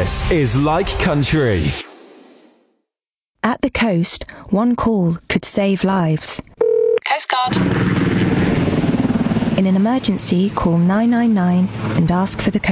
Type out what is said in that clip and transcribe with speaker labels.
Speaker 1: This is Like Country.
Speaker 2: At the coast, one call could save lives.
Speaker 3: Coast Guard.
Speaker 2: In an emergency, call 999 and ask for the coast.